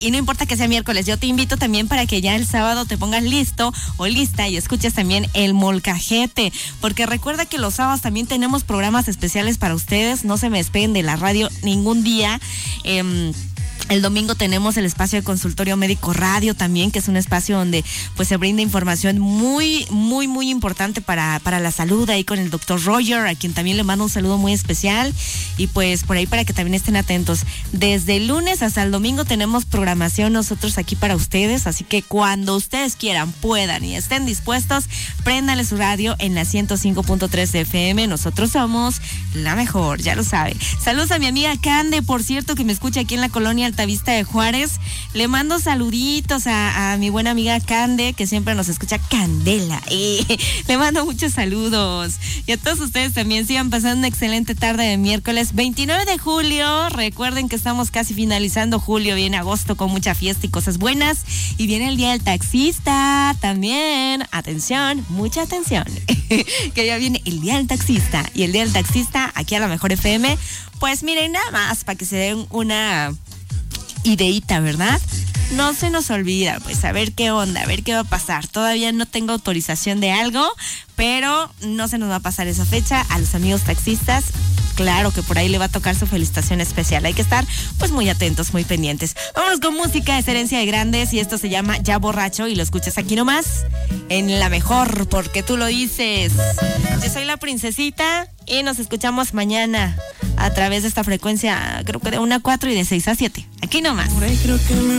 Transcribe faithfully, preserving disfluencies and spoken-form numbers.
Y no importa que sea miércoles, yo te invito también para que ya el sábado te pongas listo o lista y escuches también el molcajete, porque recuerda que los sábados también tenemos programas especiales para ustedes, no se me despeguen de la radio ningún día. eh, El domingo tenemos el espacio de Consultorio Médico Radio también, que es un espacio donde pues se brinda información muy, muy, muy importante para, para la salud, ahí con el doctor Roger, a quien también le mando un saludo muy especial, y pues por ahí para que también estén atentos. Desde el lunes hasta el domingo tenemos programación nosotros aquí para ustedes, así que cuando ustedes quieran, puedan y estén dispuestos, préndale su radio en la ciento cinco punto tres de F M, nosotros somos la mejor, ya lo sabe. Saludos a mi amiga Cande, por cierto, que me escucha aquí en la colonia Altavista de Juárez. Le mando saluditos a, a mi buena amiga Cande, que siempre nos escucha Candela. Y le mando muchos saludos. Y a todos ustedes también sigan pasando una excelente tarde de miércoles veintinueve de julio. Recuerden que estamos casi finalizando julio. Viene agosto con mucha fiesta y cosas buenas. Y viene el Día del Taxista también. Atención, mucha atención. Que ya viene el Día del Taxista. Y el Día del Taxista aquí a la Mejor F M. Pues miren, nada más para que se den una ideita, ¿verdad? No se nos olvida, pues a ver qué onda, a ver qué va a pasar. Todavía no tengo autorización de algo, pero no se nos va a pasar esa fecha. A los amigos taxistas, claro que por ahí le va a tocar su felicitación especial. Hay que estar pues muy atentos, muy pendientes. Vámonos con música, es Herencia de Grandes y esto se llama Ya Borracho y lo escuchas aquí nomás en La Mejor, porque tú lo dices. Yo soy la princesita y nos escuchamos mañana a través de esta frecuencia, creo que de una a cuatro y de seis a siete. Aquí nomás. Creo que me